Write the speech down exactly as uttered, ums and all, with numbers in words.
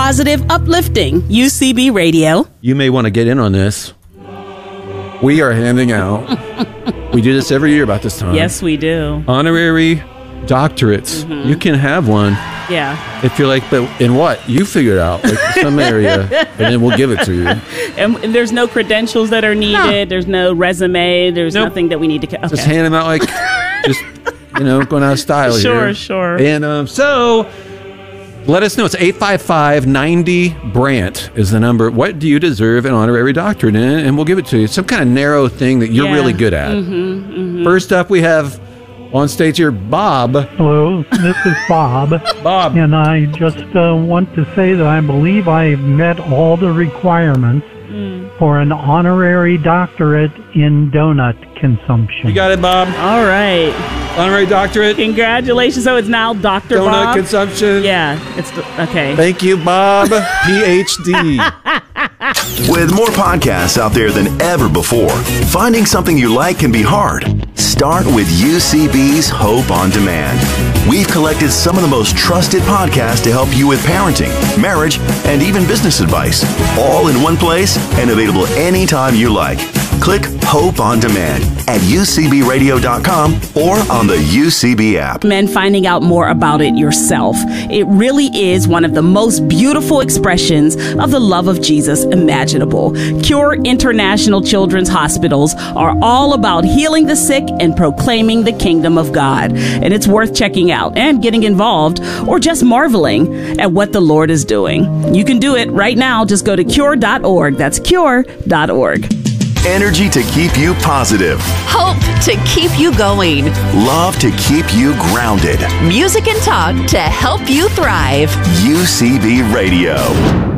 positive, uplifting U C B Radio. You may want to get in on this. We are handing out, we do this every year about this time. Yes, we do. Honorary doctorates. Mm-hmm. You can have one. Yeah. If you're like, but in what? You figure it out, like some area, and then we'll give it to you. And, and there's no credentials that are needed. No. There's no resume. There's nope. nothing that we need to... Okay. Just hand them out like, just, you know, going out of style sure, here. Sure, sure. And um, so... let us know. It's eight five five, ninety, Brant is the number. What do you deserve an honorary doctorate in? And we'll give it to you. Some kind of narrow thing that you're yeah. really good at. Mm-hmm, mm-hmm. First up, we have on stage here, Bob. Hello, this is Bob. Bob. And I just uh, want to say that I believe I've met all the requirements mm. for an honorary doctorate in donut consumption. You got it, Bob. All right. Honorary doctorate. Congratulations. So it's now Doctor Donut Bob. consumption. Yeah. It's okay. Thank you, Bob. P H D. With more podcasts out there than ever before, finding something you like can be hard. Start with U C B's Hope on Demand. We've collected some of the most trusted podcasts to help you with parenting, marriage, and even business advice. All in one place and available anytime you like. Click Hope on Demand at U C B radio dot com or on the U C B app. Men finding out more about it yourself. It really is one of the most beautiful expressions of the love of Jesus imaginable. Cure International Children's Hospitals are all about healing the sick and proclaiming the kingdom of God. And it's worth checking out and getting involved or just marveling at what the Lord is doing. You can do it right now. Just go to cure dot org. That's cure dot org. Energy to keep you positive. Hope to keep you going. Love to keep you grounded. Music and talk to help you thrive. U C B Radio.